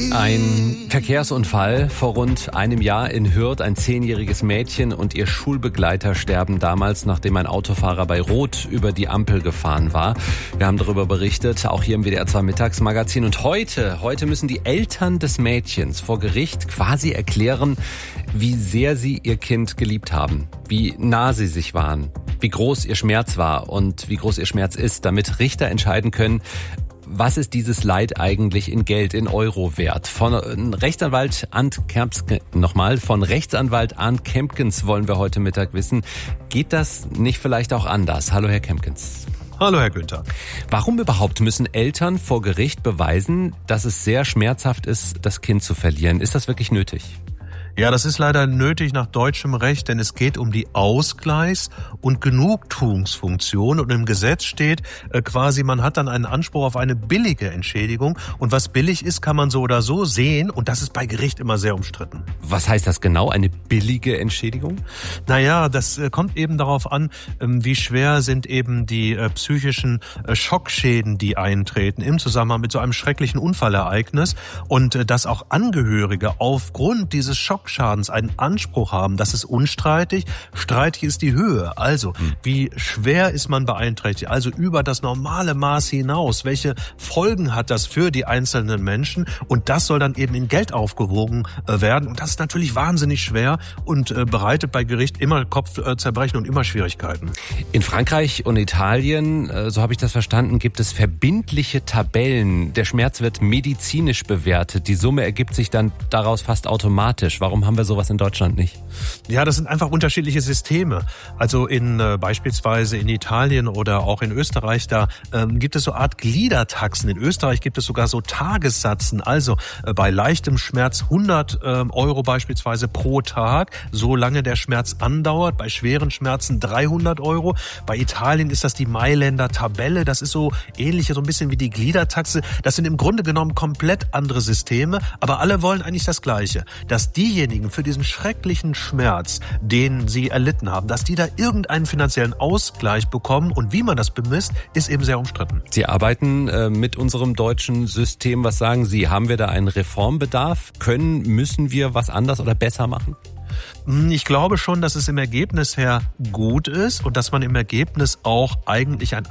Ein Verkehrsunfall vor rund einem Jahr in Hürth. Ein 10-jähriges Mädchen und ihr Schulbegleiter sterben damals, nachdem ein Autofahrer bei Rot über die Ampel gefahren war. Wir haben darüber berichtet, auch hier im WDR 2 Mittagsmagazin. Und heute müssen die Eltern des Mädchens vor Gericht quasi erklären, wie sehr sie ihr Kind geliebt haben, wie nah sie sich waren, wie groß ihr Schmerz war und wie groß ihr Schmerz ist, damit Richter entscheiden können, was ist dieses Leid eigentlich in Geld, in Euro wert? Von Rechtsanwalt Arndt Kempkens wollen wir heute Mittag wissen. Geht das nicht vielleicht auch anders? Hallo, Herr Kempkens. Hallo, Herr Günther. Warum überhaupt müssen Eltern vor Gericht beweisen, dass es sehr schmerzhaft ist, das Kind zu verlieren? Ist das wirklich nötig? Ja, das ist leider nötig nach deutschem Recht, denn es geht um die Ausgleichs- und Genugtuungsfunktion. Und im Gesetz steht quasi, man hat dann einen Anspruch auf eine billige Entschädigung. Und was billig ist, kann man so oder so sehen. Und das ist bei Gericht immer sehr umstritten. Was heißt das genau, eine billige Entschädigung? Naja, das kommt eben darauf an, wie schwer sind eben die psychischen Schockschäden, die eintreten im Zusammenhang mit so einem schrecklichen Unfallereignis. Und dass auch Angehörige aufgrund dieses Schockschadens einen Anspruch haben, das ist unstreitig. Streitig ist die Höhe. Also, wie schwer ist man beeinträchtigt? Also über das normale Maß hinaus. Welche Folgen hat das für die einzelnen Menschen? Und das soll dann eben in Geld aufgewogen werden. Und das ist natürlich wahnsinnig schwer und bereitet bei Gericht immer Kopfzerbrechen und immer Schwierigkeiten. In Frankreich und Italien, so habe ich das verstanden, gibt es verbindliche Tabellen. Der Schmerz wird medizinisch bewertet. Die Summe ergibt sich dann daraus fast automatisch. Warum haben wir sowas in Deutschland nicht? Ja, das sind einfach unterschiedliche Systeme. Also beispielsweise in Italien oder auch in Österreich, da gibt es so Art Gliedertaxen. In Österreich gibt es sogar so Tagessatzen. Also bei leichtem Schmerz 100 Euro beispielsweise pro Tag, solange der Schmerz andauert. Bei schweren Schmerzen 300 Euro. Bei Italien ist das die Mailänder Tabelle. Das ist so ähnlich, so ein bisschen wie die Gliedertaxe. Das sind im Grunde genommen komplett andere Systeme, aber alle wollen eigentlich das Gleiche. Dass diejenigen für diesen schrecklichen Schmerz, den sie erlitten haben, dass die da irgendeinen finanziellen Ausgleich bekommen. Und wie man das bemisst, ist eben sehr umstritten. Sie arbeiten mit unserem deutschen System. Was sagen Sie? Haben wir da einen Reformbedarf? Müssen wir was anders oder besser machen? Ich glaube schon, dass es im Ergebnis her gut ist und dass man im Ergebnis auch eigentlich ein